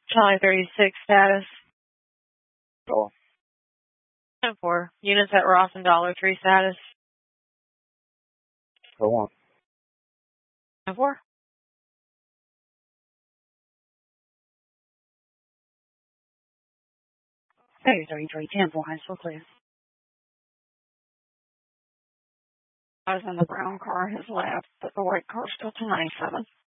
Charlie 36 status. Go. 10-4. Units at Ross and Dollar Tree status. Go on. 10-4. Hey, 33, 10-4, high school clear. I was in the brown car, his left, but the white car's still to 97.